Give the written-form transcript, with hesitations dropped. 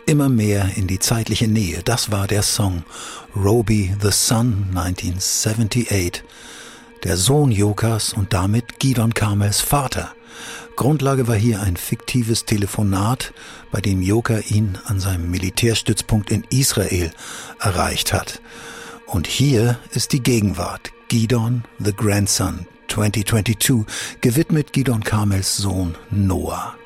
immer mehr in die zeitliche Nähe. Das war der Song Roby the Sun 1978. Der Sohn Jokas und damit Gidon Karmels Vater. Grundlage war hier ein fiktives Telefonat, bei dem Joka ihn an seinem Militärstützpunkt in Israel erreicht hat. Und hier ist die Gegenwart. Gidon the Grandson 2022, gewidmet Gidon Karmels Sohn Noah.